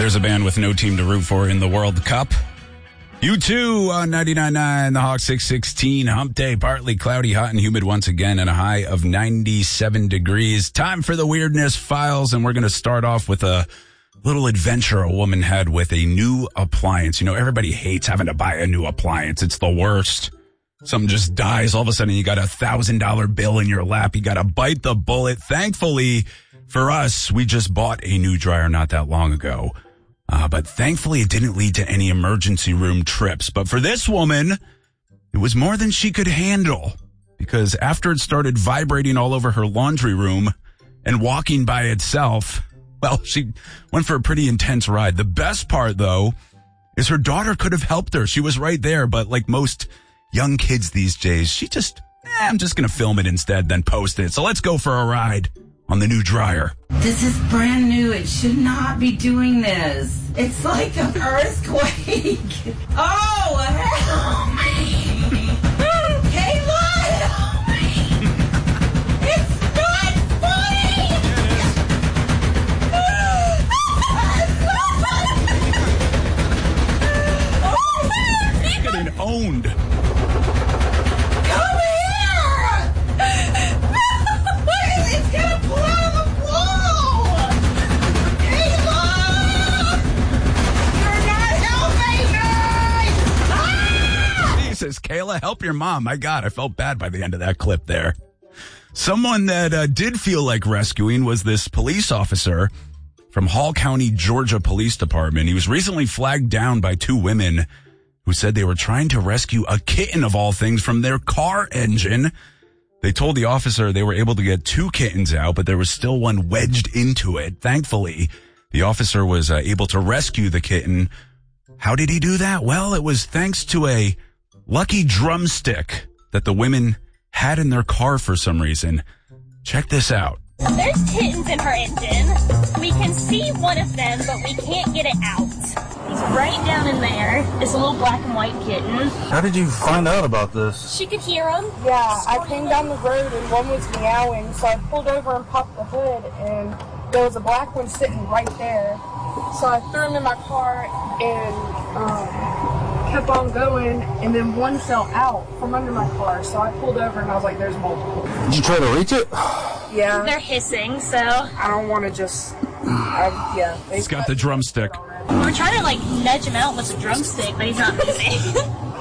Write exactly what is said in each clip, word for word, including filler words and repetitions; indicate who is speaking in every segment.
Speaker 1: There's a band with no team to root for in the World Cup. U two on ninety-nine point nine, the Hawk six sixteen. Hump day, partly cloudy, hot and humid once again, and a high of ninety-seven degrees. Time for the Weirdness Files, and we're going to start off with a little adventure a woman had with a new appliance. You know, everybody hates having to buy a new appliance. It's the worst. Something just dies. All of a sudden, you got a one thousand dollars bill in your lap. You got to bite the bullet. Thankfully, for us, we just bought a new dryer not that long ago. Uh, but thankfully, it didn't lead to any emergency room trips. But for this woman, it was more than she could handle. Because after it started vibrating all over her laundry room and walking by itself, well, she went for a pretty intense ride. The best part, though, is her daughter could have helped her. She was right there. But like most young kids these days, she just, eh, I'm just going to film it instead, then post it. So let's go for a ride on the new dryer.
Speaker 2: This is brand new. It should not be doing this. It's like an earthquake. Oh, help me. Kayla, help me. It's not funny.
Speaker 1: It's getting owned.
Speaker 2: Come here. It's going to pull out of the wall. Kayla, you're not helping me. Ah!
Speaker 1: Jesus, Kayla, help your mom. My God, I felt bad by the end of that clip there. Someone that uh, did feel like rescuing was this police officer from Hall County, Georgia Police Department. He was recently flagged down by two women who said they were trying to rescue a kitten of all things from their car engine. They told the officer they were able to get two kittens out, but there was still one wedged into it. Thankfully, the officer was uh, able to rescue the kitten. How did he do that? Well, it was thanks to a lucky drumstick that the women had in their car for some reason. Check this out.
Speaker 3: There's kittens in her engine. We can see one of them, but we can't get it out. He's right down in there. It's a little black and white kitten.
Speaker 4: How did you find out about this?
Speaker 3: She could hear him.
Speaker 5: Yeah, I came down the road and one was meowing, so I pulled over and popped the hood, and there was a black one sitting right there. So I threw him in my car and um, kept on going, and then one fell out from under my car. So I pulled over and I was like, there's multiple.
Speaker 4: Did you try to reach it?
Speaker 5: Yeah.
Speaker 3: They're hissing, so.
Speaker 5: I don't want to just, I, yeah.
Speaker 1: He's got the drumstick.
Speaker 3: We were trying to, like, nudge him out with a drumstick, but he's not moving.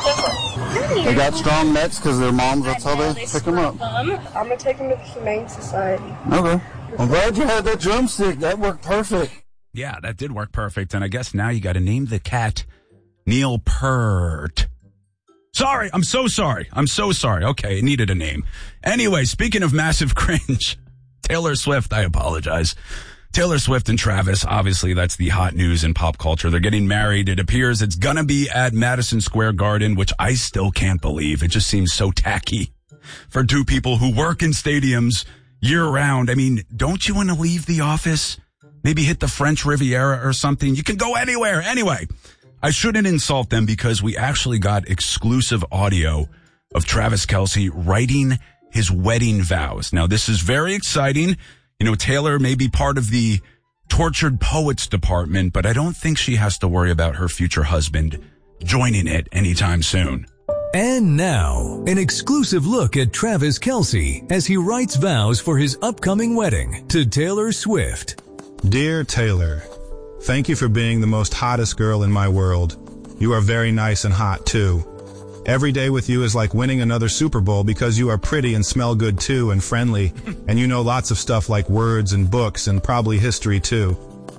Speaker 4: They got strong necks because their moms, that's how they,
Speaker 3: they
Speaker 4: pick them up.
Speaker 3: Them.
Speaker 5: I'm going to take him to the Humane Society.
Speaker 4: Okay. I'm glad you had that drumstick. That worked perfect.
Speaker 1: Yeah, that did work perfect. And I guess now you got to name the cat Neil Peart. Sorry, I'm so sorry. I'm so sorry. Okay, it needed a name. Anyway, speaking of massive cringe, Taylor Swift, I apologize. Taylor Swift and Travis, obviously that's the hot news in pop culture. They're getting married. It appears it's going to be at Madison Square Garden, which I still can't believe. It just seems so tacky for two people who work in stadiums year round. I mean, don't you want to leave the office? Maybe hit the French Riviera or something. You can go anywhere. Anyway, I shouldn't insult them because we actually got exclusive audio of Travis Kelce writing his wedding vows. Now, this is very exciting. You know, Taylor may be part of the tortured poets department, but I don't think she has to worry about her future husband joining it anytime soon.
Speaker 6: And now, an exclusive look at Travis Kelce as he writes vows for his upcoming wedding to Taylor Swift.
Speaker 7: Dear Taylor, thank you for being the most hottest girl in my world. You are very nice and hot, too. Every day with you is like winning another Super Bowl because you are pretty and smell good, too, and friendly, and you know lots of stuff like words and books and probably history, too.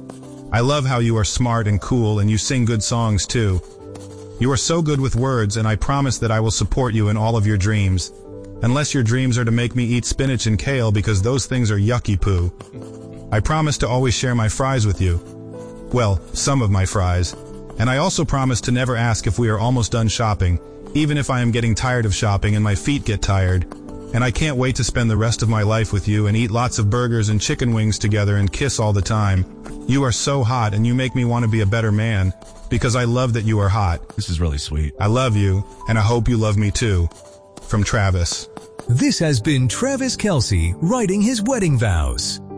Speaker 7: I love how you are smart and cool and you sing good songs, too. You are so good with words, and I promise that I will support you in all of your dreams. Unless your dreams are to make me eat spinach and kale because those things are yucky poo. I promise to always share my fries with you. Well, some of my fries. And I also promise to never ask if we are almost done shopping, even if I am getting tired of shopping and my feet get tired. And I can't wait to spend the rest of my life with you and eat lots of burgers and chicken wings together and kiss all the time. You are so hot and you make me want to be a better man because I love that you are hot.
Speaker 1: This is really sweet.
Speaker 7: I love you and I hope you love me too. From Travis.
Speaker 6: This has been Travis Kelce writing his wedding vows.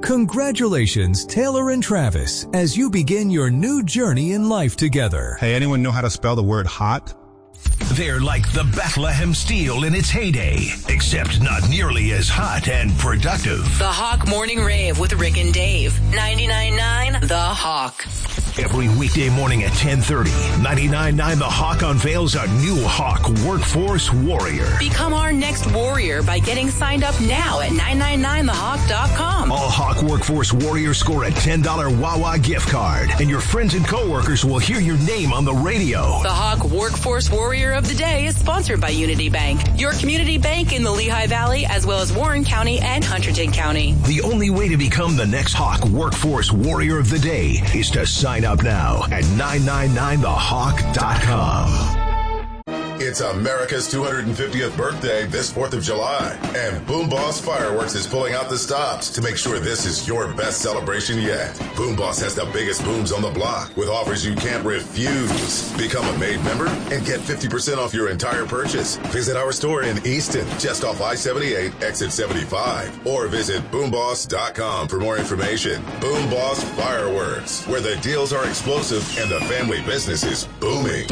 Speaker 6: Congratulations, Taylor and Travis, as you begin your new journey in life together.
Speaker 7: Hey, anyone know how to spell the word hot?
Speaker 8: They're like the Bethlehem Steel in its heyday, except not nearly as hot and productive.
Speaker 9: The Hawk Morning Rave with Rick and Dave. ninety-nine point nine The Hawk.
Speaker 8: Every weekday morning at ten thirty, ninety-nine point nine The Hawk unveils a new Hawk Workforce Warrior.
Speaker 9: Become our next warrior by getting signed up now at nine nine nine the hawk dot com.
Speaker 8: All Hawk Workforce Warriors score a ten dollars Wawa gift card, and your friends and coworkers will hear your name on the radio.
Speaker 9: The Hawk Workforce Warrior of the Day is sponsored by Unity Bank, your community bank in the Lehigh Valley, as well as Warren County and Hunterdon County.
Speaker 8: The only way to become the next Hawk Workforce Warrior of the Day is to sign up now at nine nine nine the hawk dot com.
Speaker 10: It's America's two hundred fiftieth birthday this fourth of July, and Boom Boss Fireworks is pulling out the stops to make sure this is your best celebration yet. Boom Boss has the biggest booms on the block with offers you can't refuse. Become a Made member and get fifty percent off your entire purchase. Visit our store in Easton, just off I seventy-eight, exit seventy-five, or visit boom boss dot com for more information. Boom Boss Fireworks, where the deals are explosive and the family business is booming.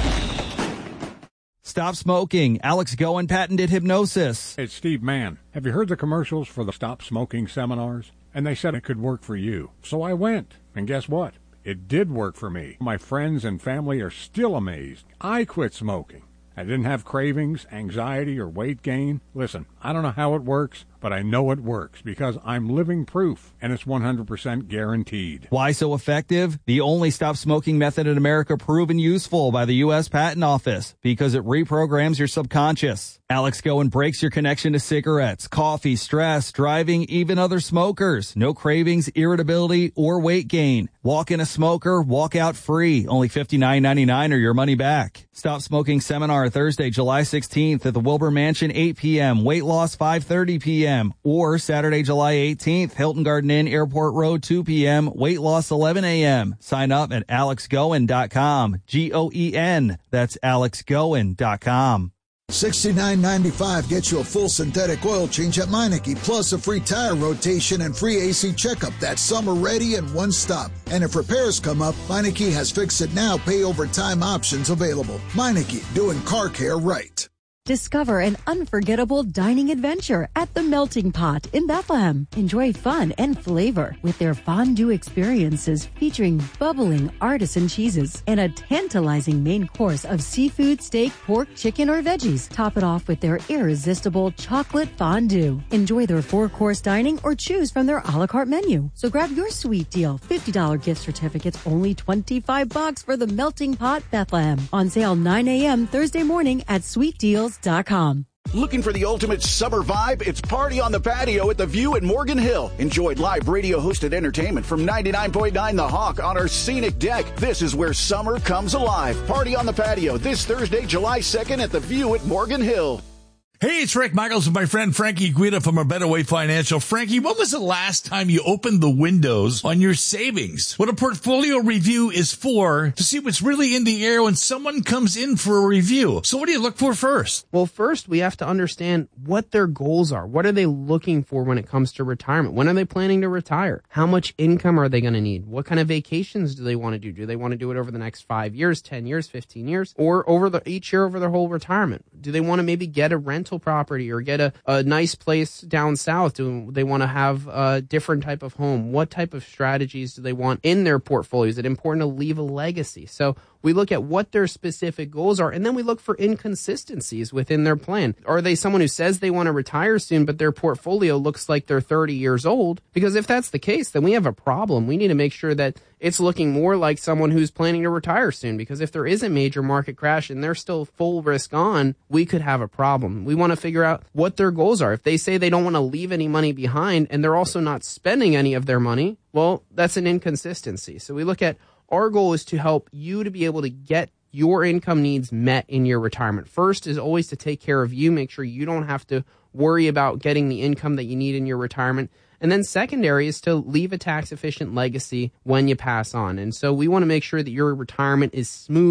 Speaker 11: Stop smoking. Alex Goen patented hypnosis.
Speaker 12: It's Steve Mann. Have you heard the commercials for the Stop Smoking seminars? And they said it could work for you. So I went. And guess what? It did work for me. My friends and family are still amazed. I quit smoking. I didn't have cravings, anxiety, or weight gain. Listen, I don't know how it works, but I know it works because I'm living proof, and it's one hundred percent guaranteed.
Speaker 11: Why so effective? The only stop smoking method in America proven useful by the U S Patent Office because it reprograms your subconscious. Alex Goen breaks your connection to cigarettes, coffee, stress, driving, even other smokers. No cravings, irritability, or weight gain. Walk in a smoker, walk out free. Only fifty-nine ninety-nine or your money back. Stop Smoking Seminar Thursday, July sixteenth at the Wilbur Mansion, eight p.m. Weight loss, five thirty p.m. Or Saturday, July eighteenth, Hilton Garden Inn, Airport Road, two p.m. Weight loss, eleven a.m. Sign up at alex goen dot com. G O E N. That's alex goen dot com.
Speaker 13: sixty-nine ninety-five gets you a full synthetic oil change at Meineke, plus a free tire rotation and free A C checkup that's summer ready in one stop. And if repairs come up, Meineke has Fix It Now pay over time options available. Meineke, doing car care right.
Speaker 14: Discover an unforgettable dining adventure at the Melting Pot in Bethlehem. Enjoy fun and flavor with their fondue experiences featuring bubbling artisan cheeses and a tantalizing main course of seafood, steak, pork, chicken, or veggies. Top it off with their irresistible chocolate fondue. Enjoy their four-course dining or choose from their a la carte menu. So grab your sweet deal. fifty dollars gift certificates, only twenty-five bucks for the Melting Pot Bethlehem. On sale nine a.m. Thursday morning at sweet deals dot com.
Speaker 15: Looking for the ultimate summer vibe? It's Party on the Patio at the View at Morgan Hill. Enjoy live radio-hosted entertainment from ninety-nine point nine The Hawk on our scenic deck. This is where summer comes alive. Party on the Patio this Thursday, July second at the View at Morgan Hill.
Speaker 16: Hey, it's Rick Michaels and my friend Frankie Guida from Our Better Way Financial. Frankie, when was the last time you opened the windows on your savings? What a portfolio review is for, to see what's really in the air when someone comes in for a review. So what do you look for first?
Speaker 17: Well, first we have to understand what their goals are. What are they looking for when it comes to retirement? When are they planning to retire? How much income are they going to need? What kind of vacations do they want to do? Do they want to do it over the next five years, ten years, fifteen years, or over the each year over their whole retirement? Do they want to maybe get a rental property or get a, a nice place down south? Do they want to have a different type of home? What type of strategies do they want in their portfolio? Is it important to leave a legacy? So we look at what their specific goals are, and then we look for inconsistencies within their plan. Are they someone who says they want to retire soon, but their portfolio looks like they're thirty years old? Because if that's the case, then we have a problem. We need to make sure that it's looking more like someone who's planning to retire soon, because if there is a major market crash and they're still full risk on, we could have a problem. We want to figure out what their goals are. If they say they don't want to leave any money behind and they're also not spending any of their money, well, that's an inconsistency. So we look at our goal is to help you to be able to get your income needs met in your retirement. First is always to take care of you, make sure you don't have to worry about getting the income that you need in your retirement. And then secondary is to leave a tax-efficient legacy when you pass on. And so we want to make sure that your retirement is smooth,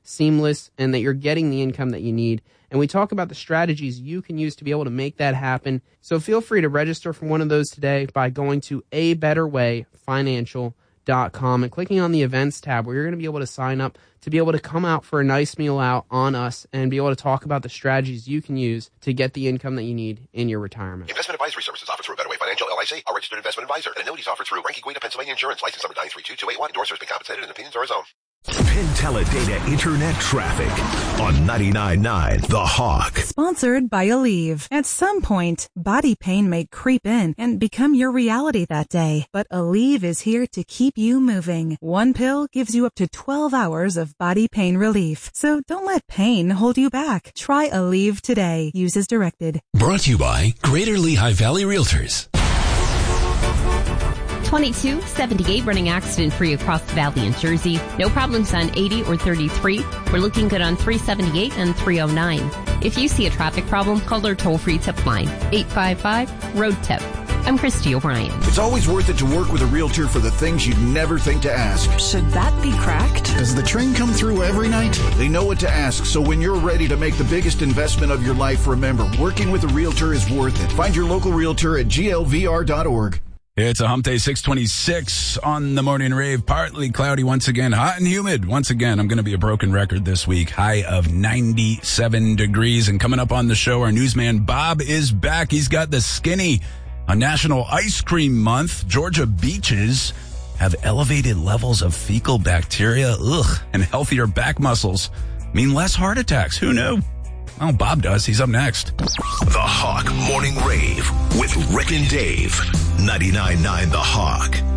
Speaker 17: seamless and that you're getting the income that you need. And we talk about the strategies you can use to be able to make that happen. So feel free to register for one of those today by going to a better way financial dot com and clicking on the events tab, where you're going to be able to sign up to be able to come out for a nice meal out on us and be able to talk about the strategies you can use to get the income that you need in your retirement.
Speaker 18: Investment advisory services offered through Better Way Financial, L L C, a registered investment advisor. And annuities offered through Ranky Guida, Pennsylvania Insurance, license number nine three two two eight one. Endorsers been compensated and opinions are his own.
Speaker 8: Penteledata Internet Traffic on ninety-nine point nine The Hawk.
Speaker 19: Sponsored by Aleve. At some point, body pain may creep in and become your reality that day. But Aleve is here to keep you moving. One pill gives you up to twelve hours of body pain relief. So don't let pain hold you back. Try Aleve today. Use as directed.
Speaker 20: Brought to you by Greater Lehigh Valley Realtors.
Speaker 21: twenty-two seventy-eight running accident-free across the valley in Jersey. No problems on eighty or thirty-three. We're looking good on three seventy-eight and three oh nine. If you see a traffic problem, call our toll-free tip line, eight five five, road tip. I'm Christy O'Brien.
Speaker 15: It's always worth it to work with a realtor for the things you'd never think to ask.
Speaker 22: Should that be cracked?
Speaker 15: Does the train come through every night? They know what to ask, so when you're ready to make the biggest investment of your life, remember, working with a realtor is worth it. Find your local realtor at G L V R dot org.
Speaker 1: It's a hump day, six twenty-six on the morning rave. Partly cloudy once again, hot and humid. Once again, I'm going to be a broken record this week. High of ninety-seven degrees. And coming up on the show, our newsman Bob is back. He's got the skinny on National Ice Cream Month. Georgia beaches have elevated levels of fecal bacteria, ugh, and healthier back muscles mean less heart attacks. Who knew? Well, Bob does. He's up next.
Speaker 8: The Hawk Morning Rave with Rick and Dave. ninety-nine point nine The Hawk.